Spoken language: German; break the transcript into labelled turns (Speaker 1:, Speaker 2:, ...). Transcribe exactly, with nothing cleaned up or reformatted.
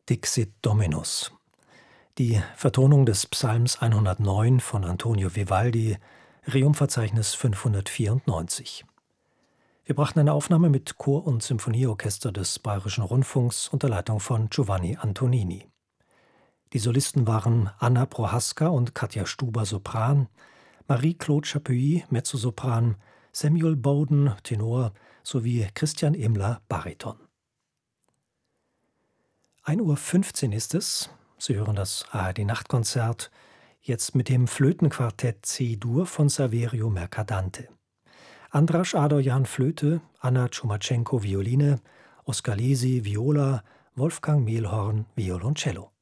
Speaker 1: Dixit Dominus. Die Vertonung des Psalms hundertneun von Antonio Vivaldi, Rerum-Verzeichnis fünfhundertvierundneunzig. Wir brachten eine Aufnahme mit Chor- und Symphonieorchester des Bayerischen Rundfunks unter Leitung von Giovanni Antonini. Die Solisten waren Anna Prohaska und Katja Stuber Sopran, Marie-Claude Chapuis Mezzosopran, Samuel Bowden Tenor sowie Christian Imler Bariton. ein Uhr fünfzehn ist es. Sie hören das A R D-Nachtkonzert, jetzt mit dem Flötenquartett C-Dur von Saverio Mercadante. Andras Adoyan Flöte, Anna Tschumachenko Violine, Oskar Lesi Viola, Wolfgang Mehlhorn Violoncello.